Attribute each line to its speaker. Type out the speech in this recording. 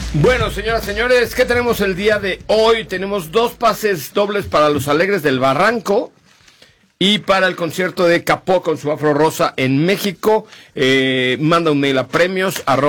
Speaker 1: Bueno, señoras, señores, ¿qué tenemos el día de hoy? Tenemos 2 pases dobles para los Alegres del Barranco y para el concierto de Capó con su Afro Rosa en México. Manda un mail a premios@